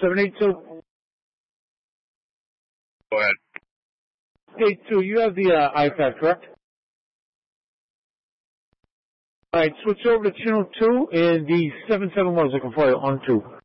782. Go ahead. 82, you have the iPad, correct? Alright, switch over to channel 2 and the 771 is looking for you on 2.